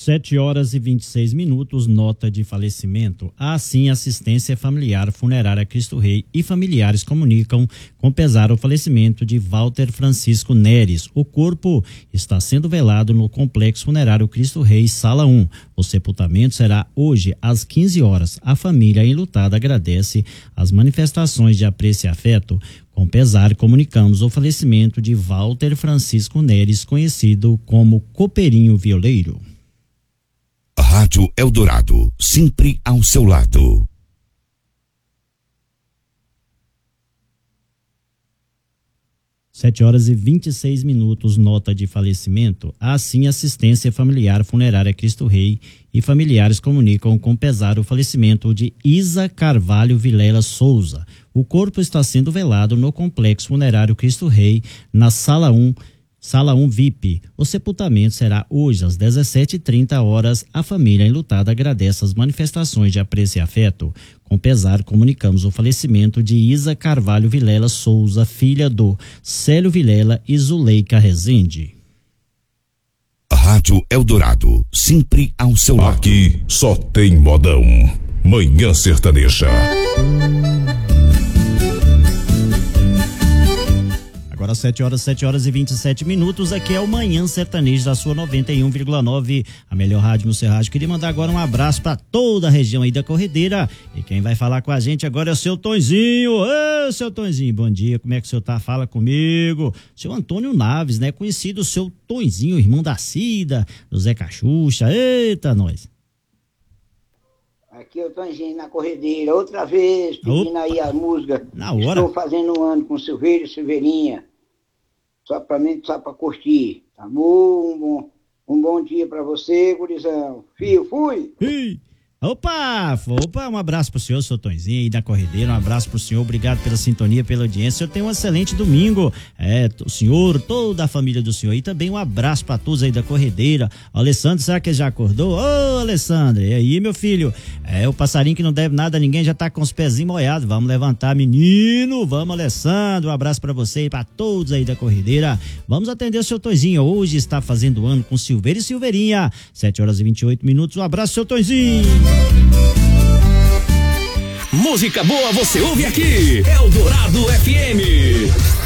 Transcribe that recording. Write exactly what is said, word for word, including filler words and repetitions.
Sete horas e vinte e seis minutos, nota de falecimento. Assim, assistência familiar funerária Cristo Rei e familiares comunicam com pesar o falecimento de Walter Francisco Neres. O corpo está sendo velado no complexo funerário Cristo Rei, sala um. O sepultamento será hoje às quinze horas. A família enlutada agradece as manifestações de apreço e afeto. Com pesar, comunicamos o falecimento de Walter Francisco Neres, conhecido como Copeirinho Violeiro. Rádio Eldorado, sempre ao seu lado. Sete horas e vinte e seis minutos, nota de falecimento. Assim, assistência familiar funerária Cristo Rei e familiares comunicam com pesar o falecimento de Isa Carvalho Vilela Souza. O corpo está sendo velado no complexo funerário Cristo Rei, na sala um. Sala um V I P. O sepultamento será hoje às dezessete e trinta horas. A família enlutada agradece as manifestações de apreço e afeto. Com pesar, comunicamos o falecimento de Isa Carvalho Vilela Souza, filha do Célio Vilela e Zuleika Rezende. Rádio Eldorado, sempre ao seu lado. Aqui só tem modão. Manhã Sertaneja. Agora sete horas, sete horas e vinte e sete minutos, aqui é o Manhã Sertanejo da sua noventa e um vírgula nove, a melhor rádio no seu rádio. Queria mandar agora um abraço para toda a região aí da Corredeira, e quem vai falar com a gente agora é o seu Tonzinho. Ô, seu Tonzinho, bom dia, como é que o senhor tá? Fala comigo. Seu Antônio Naves, né? Conhecido o seu Tonzinho, irmão da Cida, do Zé Cachucha. Eita, nós. Aqui é o Tonzinho na Corredeira, outra vez, pedindo Opa. aí a música. Na hora. Estou fazendo um ano com Silveira e Silveirinha. Só pra mim, só pra curtir, tá bom? Um bom, um bom dia pra você, gurizão. Fio, fui! Ih. Opa, opa, um abraço pro senhor, seu Tonzinho aí da Corredeira, um abraço pro senhor, obrigado pela sintonia, pela audiência. O senhor tem um excelente domingo, é, o senhor, toda a família do senhor, e também um abraço pra todos aí da Corredeira. O Alessandro, será que já acordou? Ô, Alessandro, e aí, meu filho? É, o passarinho que não deve nada a ninguém já tá com os pezinhos molhados, vamos levantar, menino, vamos, Alessandro, um abraço pra você e pra todos aí da Corredeira. Vamos atender o seu Tonzinho, hoje está fazendo ano com Silveira e Silveirinha, sete horas e vinte e oito minutos, um abraço, seu Tonzinho. Música boa você ouve aqui, Eldorado F M.